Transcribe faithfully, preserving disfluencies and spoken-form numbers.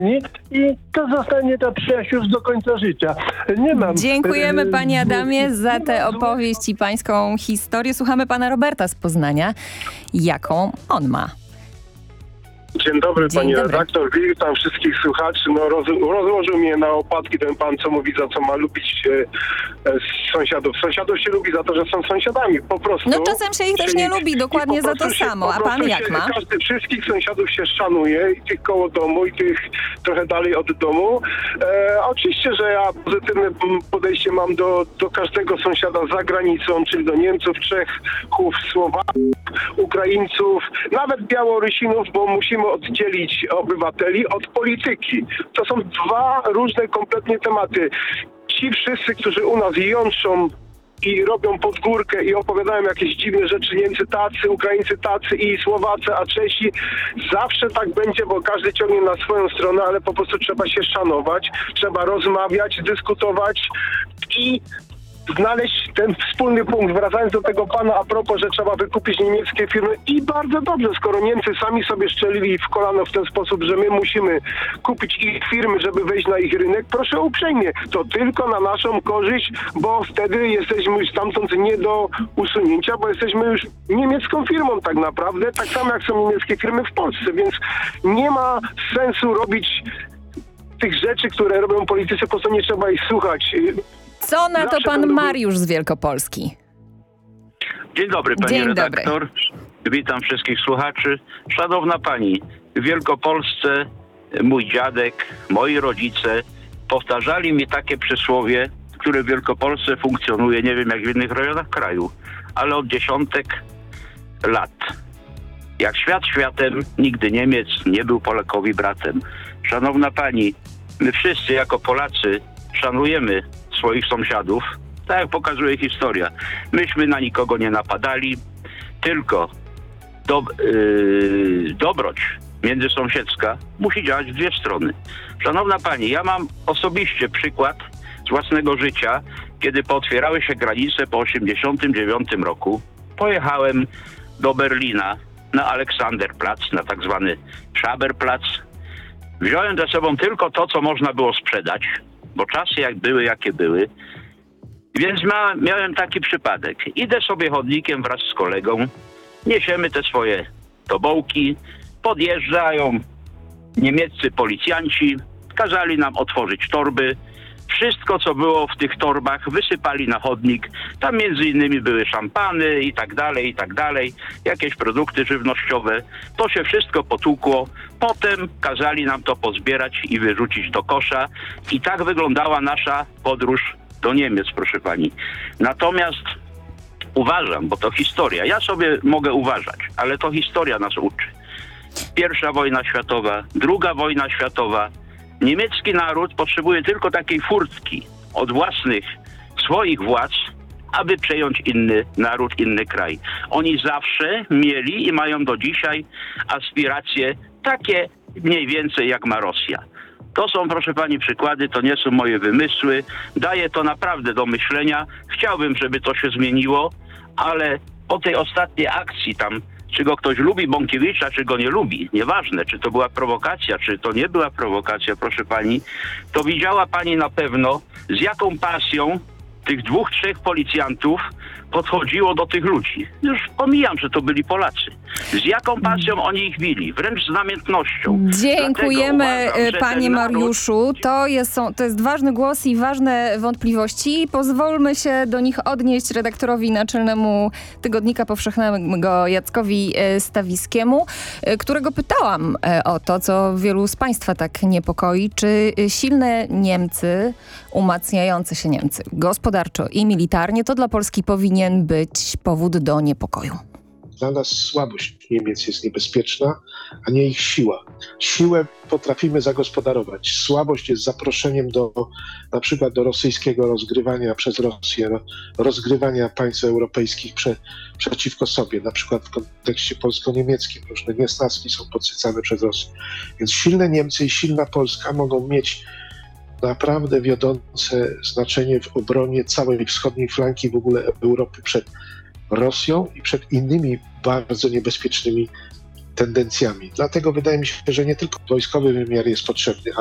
i to zostanie ta przyjaźń już do końca życia. Nie mam... Dziękujemy panie Adamie za tę opowieść i pańską historię. Słuchamy pana Roberta z Poznania. Jaką on ma? Dzień dobry, Dzień pani dobry. redaktor. Witam wszystkich słuchaczy. No, roz, rozłożył mnie na opadki ten pan, co mówi, za co ma lubić e, e, sąsiadów. Sąsiadów się lubi za to, że są sąsiadami. Po prostu. No czasem się ich też nie lubi, dokładnie i po za to prostu się- samo. po A pan prostu jak się, ma? Każdy, wszystkich sąsiadów się szanuje, i tych koło domu, i tych trochę dalej od domu. E, oczywiście, że ja pozytywne podejście mam do, do każdego sąsiada za granicą, czyli do Niemców, Czechów, Słowaków, Ukraińców, nawet Białorusinów, bo musimy oddzielić obywateli od polityki. To są dwa różne kompletnie tematy. Ci wszyscy, którzy u nas jątrzą i robią podgórkę i opowiadają jakieś dziwne rzeczy, Niemcy tacy, Ukraińcy tacy i Słowacy, a Czesi, zawsze tak będzie, bo każdy ciągnie na swoją stronę, ale po prostu trzeba się szanować, trzeba rozmawiać, dyskutować i znaleźć ten wspólny punkt. Wracając do tego pana a propos, że trzeba wykupić niemieckie firmy, i bardzo dobrze, skoro Niemcy sami sobie strzelili w kolano w ten sposób, że my musimy kupić ich firmy, żeby wejść na ich rynek, proszę uprzejmie, to tylko na naszą korzyść, bo wtedy jesteśmy już stamtąd nie do usunięcia, bo jesteśmy już niemiecką firmą tak naprawdę, tak samo jak są niemieckie firmy w Polsce, więc nie ma sensu robić tych rzeczy, które robią politycy, po prostu nie trzeba ich słuchać. Co na to Zawsze pan będą- Mariusz z Wielkopolski? Dzień dobry, pani Dzień dobry. redaktor. Witam wszystkich słuchaczy. Szanowna pani, w Wielkopolsce mój dziadek, moi rodzice powtarzali mi takie przysłowie, które w Wielkopolsce funkcjonuje, nie wiem jak w innych rejonach kraju, ale od dziesiątek lat. Jak świat światem, nigdy Niemiec nie był Polakowi bratem. Szanowna pani, my wszyscy jako Polacy szanujemy swoich sąsiadów, tak jak pokazuje historia. Myśmy na nikogo nie napadali, tylko do, yy, dobroć międzysąsiedzka musi działać w dwie strony. Szanowna pani, ja mam osobiście przykład z własnego życia, kiedy pootwierały się granice po osiemdziesiątym dziewiątym roku. Pojechałem do Berlina na Aleksanderplatz, na tak zwany Schaberplatz. Wziąłem ze sobą tylko to, co można było sprzedać, bo czasy jak były, jakie były. Więc ma, miałem taki przypadek. Idę sobie chodnikiem wraz z kolegą, niesiemy te swoje tobołki, podjeżdżają niemieccy policjanci, kazali nam otworzyć torby. Wszystko, co było w tych torbach, wysypali na chodnik. Tam między innymi były szampany i tak dalej, i tak dalej. Jakieś produkty żywnościowe. To się wszystko potłukło. Potem kazali nam to pozbierać i wyrzucić do kosza. I tak wyglądała nasza podróż do Niemiec, proszę pani. Natomiast uważam, bo to historia. Ja sobie mogę uważać, ale to historia nas uczy. Pierwsza wojna światowa, druga wojna światowa. Niemiecki naród potrzebuje tylko takiej furtki od własnych, swoich władz, aby przejąć inny naród, inny kraj. Oni zawsze mieli i mają do dzisiaj aspiracje takie mniej więcej jak ma Rosja. To są, proszę pani, przykłady, to nie są moje wymysły. Daje to naprawdę do myślenia. Chciałbym, żeby to się zmieniło, ale po tej ostatniej akcji tam, czy go ktoś lubi, Bąkiewicza, czy go nie lubi, nieważne, czy to była prowokacja, czy to nie była prowokacja, proszę pani, to widziała pani na pewno, z jaką pasją tych dwóch, trzech policjantów podchodziło do tych ludzi. Już pomijam, że to byli Polacy. Z jaką pasją oni ich bili, wręcz z namiętnością. Dziękujemy, Dlatego uważam, że panie ten naród... Mariuszu. To jest, są, to jest ważny głos i ważne wątpliwości. Pozwólmy się do nich odnieść redaktorowi naczelnemu Tygodnika Powszechnego Jackowi Stawiskiemu, którego pytałam o to, co wielu z państwa tak niepokoi. Czy silne Niemcy, umacniające się Niemcy gospodarczo i militarnie, to dla Polski powinien być powód do niepokoju? Dla nas słabość Niemiec jest niebezpieczna, a nie ich siła. Siłę potrafimy zagospodarować. Słabość jest zaproszeniem do, na przykład do rosyjskiego rozgrywania przez Rosję, rozgrywania państw europejskich prze, przeciwko sobie, na przykład w kontekście polsko-niemieckim. Różne niesnaski są podsycane przez Rosję. Więc silne Niemcy i silna Polska mogą mieć naprawdę wiodące znaczenie w obronie całej wschodniej flanki w ogóle Europy przed Rosją i przed innymi bardzo niebezpiecznymi tendencjami. Dlatego wydaje mi się, że nie tylko wojskowy wymiar jest potrzebny,